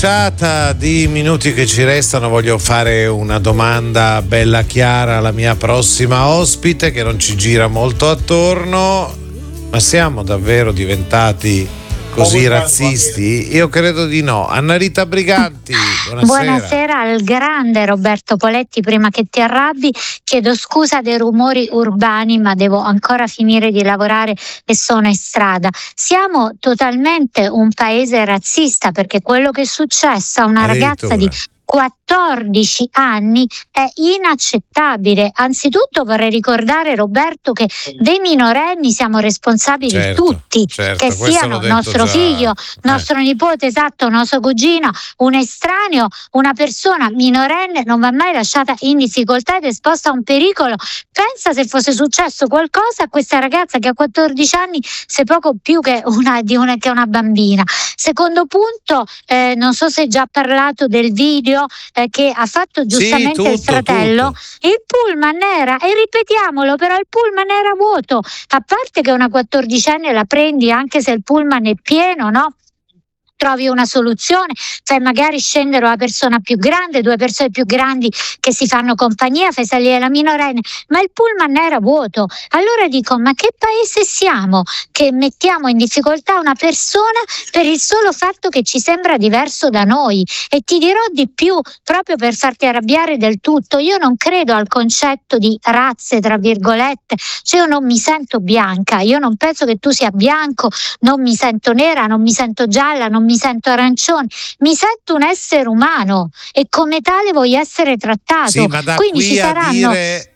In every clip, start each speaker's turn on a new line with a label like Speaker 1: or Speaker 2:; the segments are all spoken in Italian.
Speaker 1: Di minuti che ci restano, voglio fare una domanda bella chiara alla mia prossima ospite che non ci gira molto attorno. Ma siamo davvero diventati così razzisti? Io credo di no. Anna Rita Briganti, buonasera.
Speaker 2: Buonasera al grande Roberto Poletti. Prima che ti arrabbi, chiedo scusa dei rumori urbani, ma devo ancora finire di lavorare e sono in strada. Siamo totalmente un paese razzista, perché quello che è successo a una ragazza di 14 anni è inaccettabile. Anzitutto vorrei ricordare, Roberto, che dei minorenni siamo responsabili tutti, che siano nostro figlio, nostro nipote, esatto, nostro cugino, un estraneo, una persona minorenne non va mai lasciata in difficoltà ed esposta a un pericolo. Pensa se fosse successo qualcosa a questa ragazza che ha 14 anni, se poco più che una bambina. Secondo punto, non so se hai già parlato del video che ha fatto giustamente il fratello. Il pullman era, e ripetiamolo, però il pullman era vuoto. A parte che una 14enne la prendi anche se il pullman è pieno, no? Trovi una soluzione, fai magari scendere una persona più grande, due persone più grandi che si fanno compagnia, fai salire la minorenne, ma il pullman era vuoto. Allora dico, ma che paese siamo che mettiamo in difficoltà una persona per il solo fatto che ci sembra diverso da noi? E ti dirò di più, proprio per farti arrabbiare del tutto, io non credo al concetto di razze, tra virgolette, cioè io non mi sento bianca, io non penso che tu sia bianco, non mi sento nera, non mi sento gialla, non mi sento arancione, mi sento un essere umano e come tale voglio essere trattato.
Speaker 1: Sì, ma da
Speaker 2: quindi
Speaker 1: qui
Speaker 2: ci saranno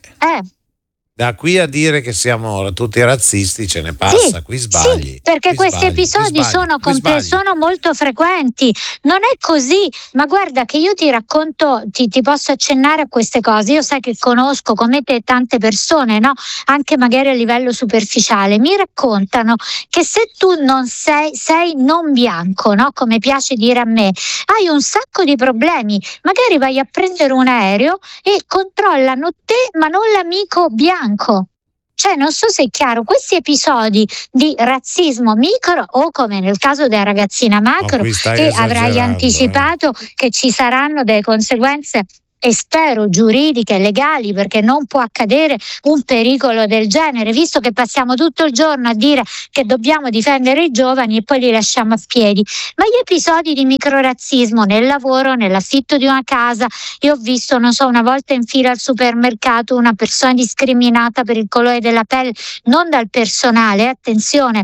Speaker 1: da qui a dire che siamo tutti razzisti ce ne passa, qui sbagli.
Speaker 2: Sì, perché questi episodi sono molto frequenti, non è così, ma guarda che io ti racconto, ti posso accennare a queste cose, io sai che conosco come te tante persone, no? Anche magari a livello superficiale, mi raccontano che se tu non sei non bianco, no? Come piace dire a me, hai un sacco di problemi, magari vai a prendere un aereo e controllano te ma non l'amico bianco. Cioè, non so se è chiaro, questi episodi di razzismo micro o come nel caso della ragazzina macro, che avrai anticipato che ci saranno delle conseguenze e spero giuridiche, legali, perché non può accadere un pericolo del genere, visto che passiamo tutto il giorno a dire che dobbiamo difendere i giovani e poi li lasciamo a piedi. Ma gli episodi di microrazzismo nel lavoro, nell'affitto di una casa, io ho visto, non so, una volta in fila al supermercato una persona discriminata per il colore della pelle, non dal personale, attenzione,